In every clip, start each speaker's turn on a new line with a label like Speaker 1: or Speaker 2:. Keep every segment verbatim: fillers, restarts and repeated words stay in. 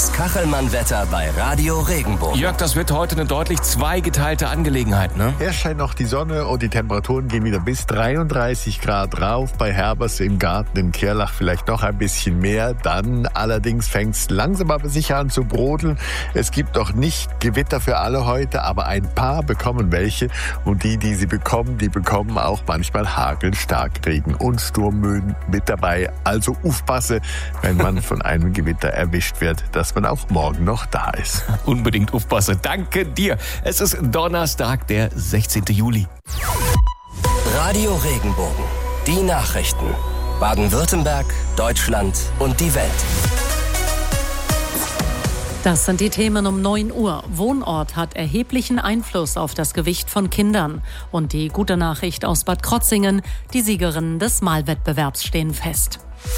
Speaker 1: Das Kachelmann-Wetter bei Radio Regenbogen.
Speaker 2: Jörg, das wird heute eine deutlich zweigeteilte Angelegenheit, ne?
Speaker 3: Erst scheint noch die Sonne und die Temperaturen gehen wieder bis dreiunddreißig Grad rauf. Bei Herbers im Garten in Kirlach vielleicht noch ein bisschen mehr. Dann allerdings fängt es langsam aber sicher an zu brodeln. Es gibt doch nicht Gewitter für alle heute, aber ein paar bekommen welche. Und die, die sie bekommen, die bekommen auch manchmal Hagel, Starkregen und Sturmböen mit dabei. Also aufpasse, wenn man von einem Gewitter erwischt wird, dass man auch morgen noch da ist.
Speaker 2: Unbedingt aufpasse. Danke dir. Es ist Donnerstag, der sechzehnten Juli.
Speaker 1: Radio Regenbogen. Die Nachrichten. Baden-Württemberg, Deutschland und die Welt.
Speaker 4: Das sind die Themen um neun Uhr. Wohnort hat erheblichen Einfluss auf das Gewicht von Kindern. Und die gute Nachricht aus Bad Krotzingen, die Siegerinnen des Malwettbewerbs stehen fest.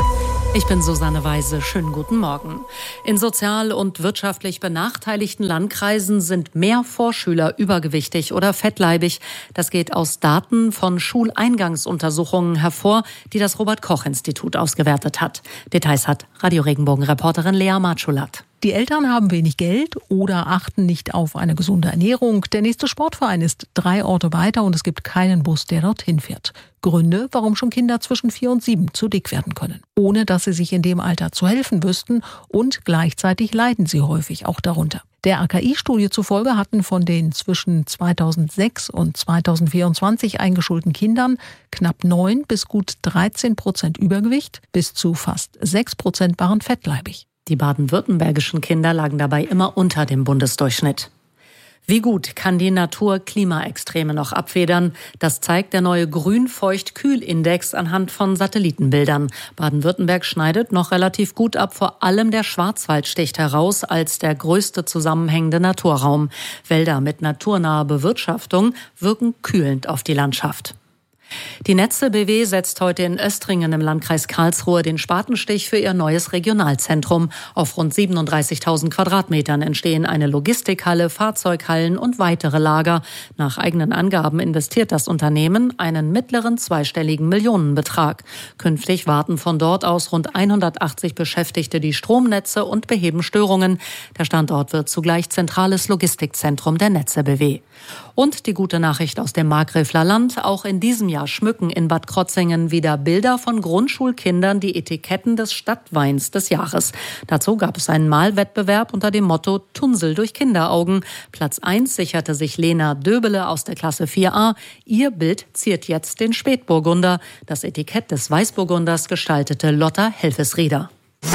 Speaker 4: Ich bin Susanne Weise. Schönen guten Morgen. In sozial und wirtschaftlich benachteiligten Landkreisen sind mehr Vorschüler übergewichtig oder fettleibig. Das geht aus Daten von Schuleingangsuntersuchungen hervor, die das Robert-Koch-Institut ausgewertet hat. Details hat Radio Regenbogen-Reporterin Lea Matschulat.
Speaker 5: Die Eltern haben wenig Geld oder achten nicht auf eine gesunde Ernährung. Der nächste Sportverein ist drei Orte weiter und es gibt keinen Bus, der dorthin fährt. Gründe, warum schon Kinder zwischen vier und sieben zu dick werden können, ohne dass sie sich in dem Alter zu helfen wüssten, und gleichzeitig leiden sie häufig auch darunter. Der A K I-Studie zufolge hatten von den zwischen zweitausendsechs und zweitausendvierundzwanzig eingeschulten Kindern knapp neun bis gut dreizehn Prozent Übergewicht, bis zu fast sechs Prozent waren fettleibig.
Speaker 4: Die baden-württembergischen Kinder lagen dabei immer unter dem Bundesdurchschnitt. Wie gut kann die Natur Klimaextreme noch abfedern? Das zeigt der neue Grün-Feucht-Kühl-Index anhand von Satellitenbildern. Baden-Württemberg schneidet noch relativ gut ab. Vor allem der Schwarzwald sticht heraus als der größte zusammenhängende Naturraum. Wälder mit naturnaher Bewirtschaftung wirken kühlend auf die Landschaft. Die Netze B W setzt heute in Östringen im Landkreis Karlsruhe den Spatenstich für ihr neues Regionalzentrum. Auf rund siebenunddreißigtausend Quadratmetern entstehen eine Logistikhalle, Fahrzeughallen und weitere Lager. Nach eigenen Angaben investiert das Unternehmen einen mittleren zweistelligen Millionenbetrag. Künftig warten von dort aus rund hundertachtzig Beschäftigte die Stromnetze und beheben Störungen. Der Standort wird zugleich zentrales Logistikzentrum der Netze B W. Und die gute Nachricht aus dem Markgräfler Land: Auch in diesem Jahr schmücken in Bad Krotzingen wieder Bilder von Grundschulkindern die Etiketten des Stadtweins des Jahres. Dazu gab es einen Malwettbewerb unter dem Motto Tunsel durch Kinderaugen. Platz eins sicherte sich Lena Döbele aus der Klasse vier a. Ihr Bild ziert jetzt den Spätburgunder. Das Etikett des Weißburgunders gestaltete Lotta Helfesrieder.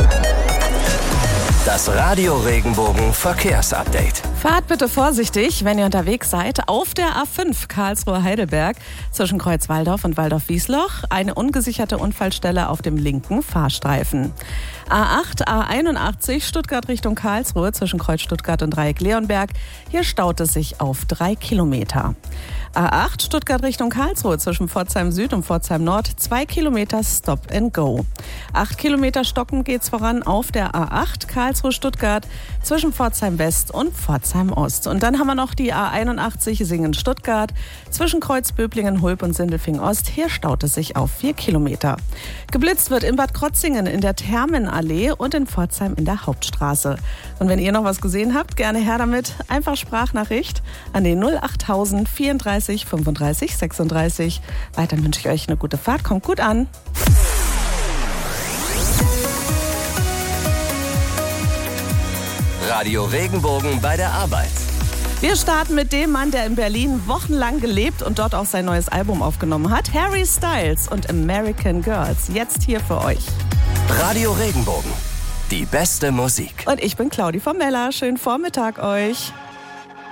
Speaker 1: Das Radio Regenbogen Verkehrsupdate.
Speaker 6: Fahrt bitte vorsichtig, wenn ihr unterwegs seid. Auf der A fünf Karlsruhe-Heidelberg zwischen Kreuz-Walldorf und Waldorf-Wiesloch eine ungesicherte Unfallstelle auf dem linken Fahrstreifen. A acht, A einundachtzig Stuttgart Richtung Karlsruhe zwischen Kreuz Stuttgart und Dreieck Leonberg. Hier staut es sich auf drei Kilometer. A acht Stuttgart Richtung Karlsruhe zwischen Pforzheim Süd und Pforzheim Nord, zwei Kilometer Stop and Go. Acht Kilometer stockend geht's voran auf der A acht Karlsruhe Stuttgart zwischen Pforzheim West und Pforzheim Ost. Und dann haben wir noch die A einundachtzig Singen Stuttgart zwischen Kreuz Böblingen, Hulb und Sindelfingen Ost. Hier staut es sich auf vier Kilometer. Geblitzt wird in Bad Krotzingen in der Thermenallee und in Pforzheim in der Hauptstraße. Und wenn ihr noch was gesehen habt, gerne her damit. Einfach Sprachnachricht an den null achttausend vierunddreißig fünfunddreißig sechsunddreißig. Weiter wünsche ich euch eine gute Fahrt. Kommt gut an.
Speaker 1: Radio Regenbogen bei der Arbeit.
Speaker 6: Wir starten mit dem Mann, der in Berlin wochenlang gelebt und dort auch sein neues Album aufgenommen hat. Harry Styles und American Girls. Jetzt hier für euch.
Speaker 1: Radio Regenbogen. Die beste Musik.
Speaker 6: Und ich bin Claudi von Meller. Schönen Vormittag euch.